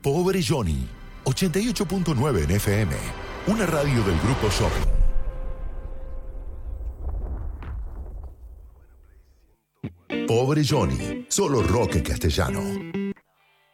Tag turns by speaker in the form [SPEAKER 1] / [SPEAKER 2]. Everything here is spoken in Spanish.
[SPEAKER 1] Pobre Johnny, 88.9 en FM, una radio del Grupo Shopping. Pobre Johnny, solo rock en castellano.